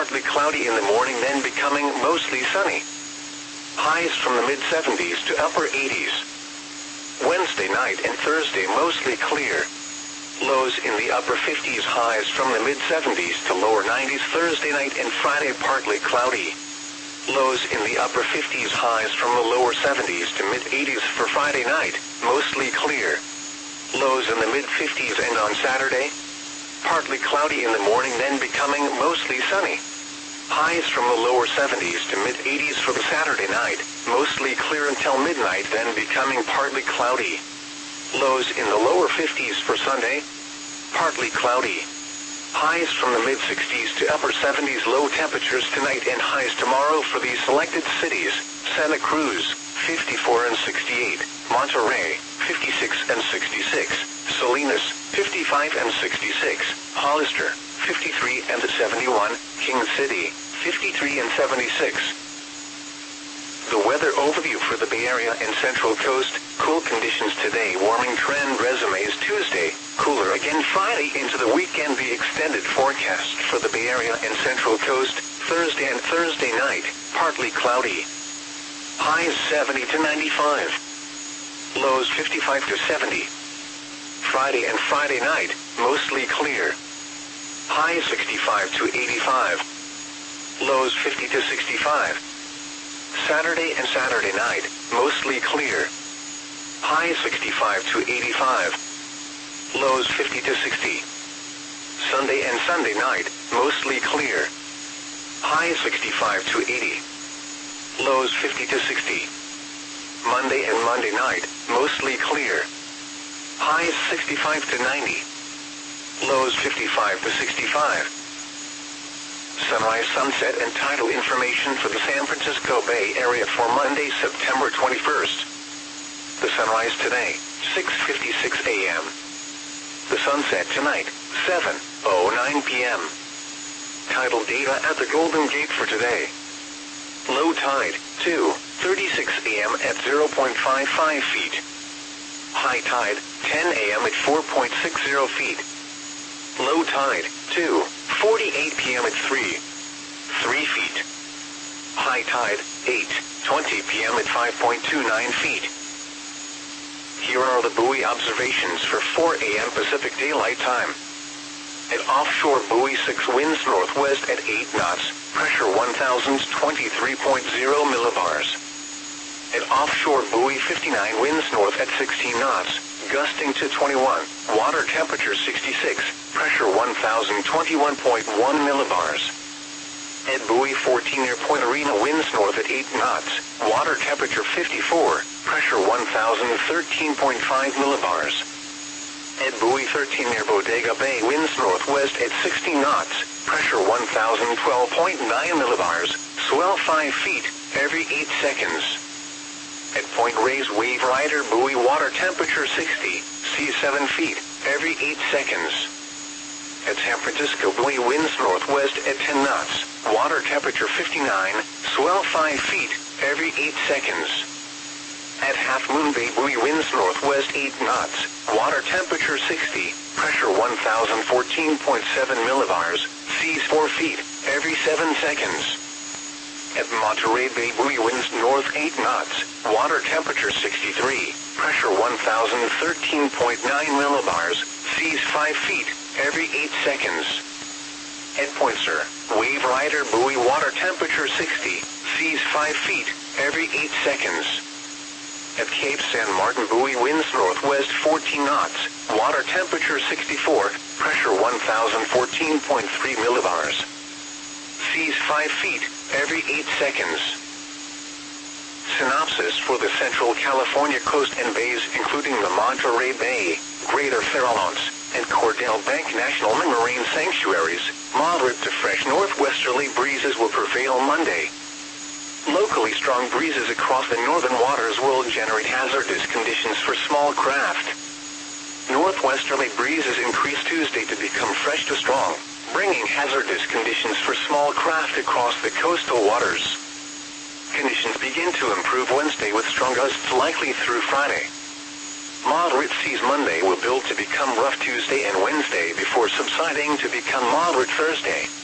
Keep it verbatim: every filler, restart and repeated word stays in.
partly cloudy in the morning, then becoming mostly sunny. Highs from the mid seventies to upper eighties. Wednesday night and Thursday mostly clear. Lows in the upper fifties, highs from the mid seventies to lower nineties. Thursday night and Friday partly cloudy. Lows in the upper fifties, highs from the lower seventies to mid eighties for Friday night, mostly clear. Lows in the mid fifties, and on Saturday, partly cloudy in the morning, then becoming mostly sunny. Highs from the lower seventies to mid eighties for the Saturday night, mostly clear until midnight, then becoming partly cloudy. Lows in the lower fifties for Sunday, partly cloudy. Highs from the mid sixties to upper seventies. Low temperatures tonight and highs tomorrow for these selected cities: Santa Cruz, fifty-four and sixty-eight, Monterey, fifty-six and sixty-six, Salinas, fifty-five and sixty-six, Hollister, fifty-three and seventy-one, King City, fifty-three and seventy-six. The weather overview for the Bay Area and Central Coast: cool conditions today, warming trend resumes Tuesday, cooler again Friday into the weekend. The extended forecast for the Bay Area and Central Coast: Thursday and Thursday night, partly cloudy. Highs seventy to ninety-five. Lows fifty-five to seventy. Friday and Friday night, mostly clear. Highs sixty-five to eighty-five. Lows fifty to sixty-five. Saturday and Saturday night, mostly clear. Highs sixty-five to eighty-five. Lows fifty to sixty. Sunday and Sunday night, mostly clear. Highs sixty-five to eighty. Lows fifty to sixty. Monday and Monday night, mostly clear. Highs sixty-five to ninety. Lows fifty-five to sixty-five. Sunrise, sunset, and tidal information for the San Francisco Bay Area for Monday, September twenty-first. The sunrise today, six fifty-six a m The sunset tonight, seven oh nine p m Tidal data at the Golden Gate for today. Low tide, two thirty-six a m at zero point five five feet. High tide, ten a m at four point six zero feet. Low tide, two forty-eight p m at three three feet. High tide, eight twenty p m at five point two nine feet. Here are the buoy observations for four a m Pacific Daylight Time. At offshore buoy six, winds northwest at eight knots, pressure one thousand twenty-three point zero millibars. At offshore buoy fifty-nine, winds north at sixteen knots, gusting to twenty-one, water temperature sixty-six, pressure one thousand twenty-one point one millibars. At buoy fourteen near Point Arena, winds north at eight knots, water temperature fifty-four, pressure one thousand thirteen point five millibars. At buoy thirteen near Bodega Bay, winds northwest at sixteen knots, pressure one thousand twelve point nine millibars, swell five feet every eight seconds. At Point Reyes Wave Rider buoy, water temperature sixty, sea seven feet every eight seconds. At San Francisco buoy, winds northwest at ten knots, water temperature fifty-nine, swell five feet every eight seconds. At Half Moon Bay buoy, winds northwest eight knots, water temperature sixty, pressure one thousand fourteen point seven millibars, seas four feet every seven seconds. At Monterey Bay buoy, winds north eight knots, water temperature sixty-three, pressure one thousand thirteen point nine millibars, seas five feet every eight seconds. At Point Sur Wave Rider buoy, water temperature sixty, seas five feet every eight seconds. At Cape San Martin buoy, winds northwest fourteen knots, water temperature sixty-four, pressure one thousand fourteen point three millibars. Seas five feet every eight seconds. Synopsis for the Central California coast and bays, including the Monterey Bay, Greater Farallones, and Cordell Bank National Marine Sanctuaries. Moderate to fresh northwesterly breezes will prevail Monday. Locally strong breezes across the northern waters will generate hazardous conditions for small craft. Northwesterly breezes increase Tuesday to become fresh to strong, bringing hazardous conditions for small craft across the coastal waters. Conditions begin to improve Wednesday with strong gusts likely through Friday. Moderate seas Monday will build to become rough Tuesday and Wednesday before subsiding to become moderate Thursday.